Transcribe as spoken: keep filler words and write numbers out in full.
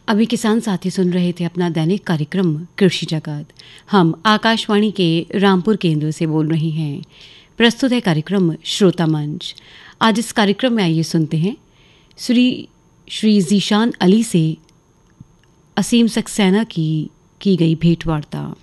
अभी किसान साथी सुन रहे थे अपना दैनिक कार्यक्रम कृषि जगत। हम आकाशवाणी के रामपुर केंद्र से बोल रहे हैं। प्रस्तुत है कार्यक्रम श्रोता मंच। आज इस कार्यक्रम में आइए सुनते हैं श्री श्री जीशान अली से असीम सक्सेना की की गई भेंट वार्ता।